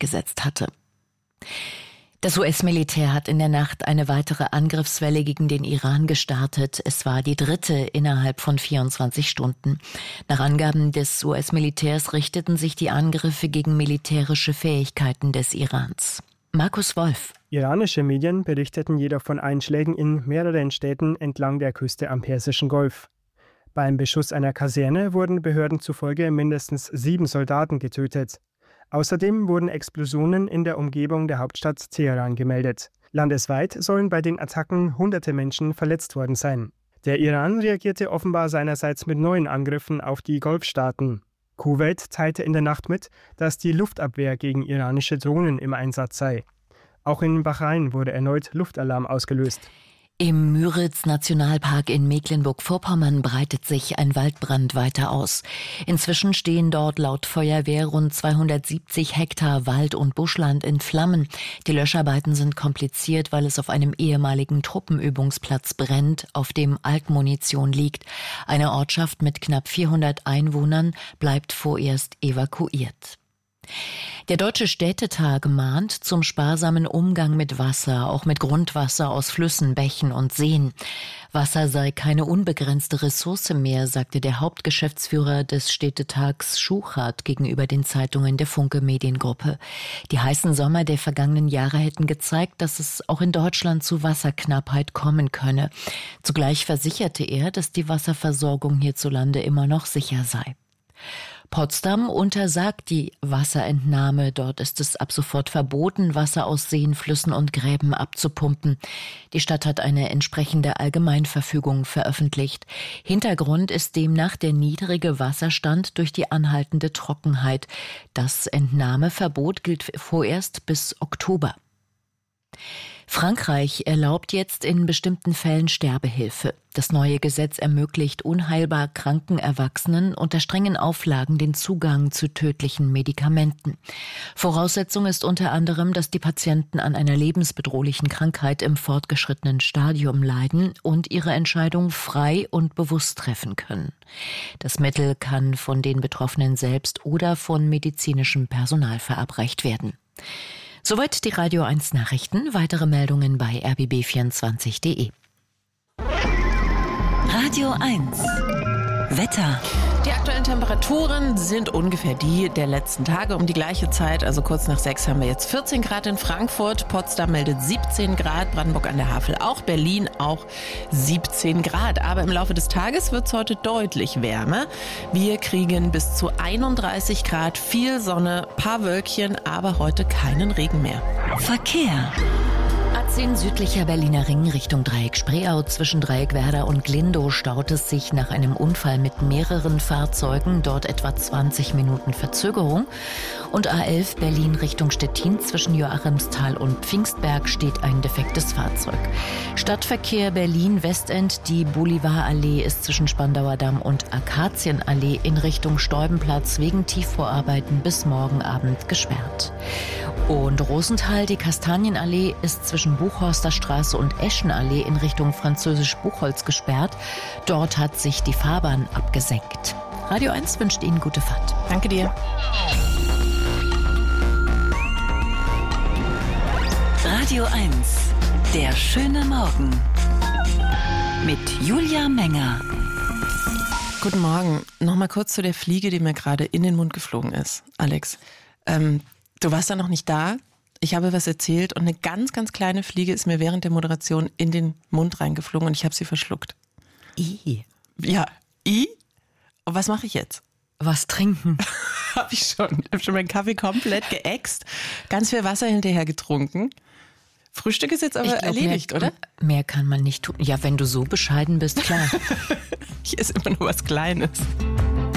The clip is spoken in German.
durchgesetzt hatte. Das US-Militär hat in der Nacht eine weitere Angriffswelle gegen den Iran gestartet. Es war die dritte innerhalb von 24 Stunden. Nach Angaben des US-Militärs richteten sich die Angriffe gegen militärische Fähigkeiten des Irans. Markus Wolf. Iranische Medien berichteten jedoch von Einschlägen in mehreren Städten entlang der Küste am Persischen Golf. Beim Beschuss einer Kaserne wurden Behörden zufolge mindestens 7 Soldaten getötet. Außerdem wurden Explosionen in der Umgebung der Hauptstadt Teheran gemeldet. Landesweit sollen bei den Attacken hunderte Menschen verletzt worden sein. Der Iran reagierte offenbar seinerseits mit neuen Angriffen auf die Golfstaaten. Kuwait teilte in der Nacht mit, dass die Luftabwehr gegen iranische Drohnen im Einsatz sei. Auch in Bahrain wurde erneut Luftalarm ausgelöst. Im Müritz-Nationalpark in Mecklenburg-Vorpommern breitet sich ein Waldbrand weiter aus. Inzwischen stehen dort laut Feuerwehr rund 270 Hektar Wald- und Buschland in Flammen. Die Löscharbeiten sind kompliziert, weil es auf einem ehemaligen Truppenübungsplatz brennt, auf dem Altmunition liegt. Eine Ortschaft mit knapp 400 Einwohnern bleibt vorerst evakuiert. Der Deutsche Städtetag mahnt zum sparsamen Umgang mit Wasser, auch mit Grundwasser aus Flüssen, Bächen und Seen. Wasser sei keine unbegrenzte Ressource mehr, sagte der Hauptgeschäftsführer des Städtetags Schuchart gegenüber den Zeitungen der Funke Mediengruppe. Die heißen Sommer der vergangenen Jahre hätten gezeigt, dass es auch in Deutschland zu Wasserknappheit kommen könne. Zugleich versicherte er, dass die Wasserversorgung hierzulande immer noch sicher sei. Potsdam untersagt die Wasserentnahme. Dort ist es ab sofort verboten, Wasser aus Seen, Flüssen und Gräben abzupumpen. Die Stadt hat eine entsprechende Allgemeinverfügung veröffentlicht. Hintergrund ist demnach der niedrige Wasserstand durch die anhaltende Trockenheit. Das Entnahmeverbot gilt vorerst bis Oktober. Frankreich erlaubt jetzt in bestimmten Fällen Sterbehilfe. Das neue Gesetz ermöglicht unheilbar kranken Erwachsenen unter strengen Auflagen den Zugang zu tödlichen Medikamenten. Voraussetzung ist unter anderem, dass die Patienten an einer lebensbedrohlichen Krankheit im fortgeschrittenen Stadium leiden und ihre Entscheidung frei und bewusst treffen können. Das Mittel kann von den Betroffenen selbst oder von medizinischem Personal verabreicht werden. Soweit die Radio 1 Nachrichten. Weitere Meldungen bei rbb24.de. Radio 1 Wetter. Die aktuellen Temperaturen sind ungefähr die der letzten Tage um die gleiche Zeit. Also kurz nach 6 haben wir jetzt 14 Grad in Frankfurt. Potsdam meldet 17 Grad, Brandenburg an der Havel auch, Berlin auch 17 Grad. Aber im Laufe des Tages wird es heute deutlich wärmer. Wir kriegen bis zu 31 Grad, viel Sonne, paar Wölkchen, aber heute keinen Regen mehr. Verkehr. A10 südlicher Berliner Ring Richtung Dreieck Spreeau. Zwischen Dreieck Werder und Glindow staut es sich nach einem Unfall mit mehreren Fahrzeugen. Dort etwa 20 Minuten Verzögerung. Und A11 Berlin Richtung Stettin. Zwischen Joachimsthal und Pfingstberg steht ein defektes Fahrzeug. Stadtverkehr Berlin Westend. Die Bolivarallee ist zwischen Spandauer Damm und Akazienallee in Richtung Steubenplatz wegen Tiefbauarbeiten bis morgen Abend gesperrt. Und Rosenthal, die Kastanienallee ist zwischen Buchhorster Straße und Eschenallee in Richtung Französisch-Buchholz gesperrt. Dort hat sich die Fahrbahn abgesenkt. Radio 1 wünscht Ihnen gute Fahrt. Danke dir. Radio 1, der schöne Morgen. Mit Julia Menger. Guten Morgen. Nochmal kurz zu der Fliege, die mir gerade in den Mund geflogen ist. Alex, du warst da noch nicht da. Ich habe was erzählt und eine ganz, ganz kleine Fliege ist mir während der Moderation in den Mund reingeflogen und ich habe sie verschluckt. I. Ja, I? Und was mache ich jetzt? Was trinken? Habe ich schon. Ich habe schon meinen Kaffee komplett geäxt, ganz viel Wasser hinterher getrunken. Frühstück ist jetzt aber erledigt, oder? Mehr kann man nicht tun. Ja, wenn du so bescheiden bist, klar. Ich esse immer nur was Kleines.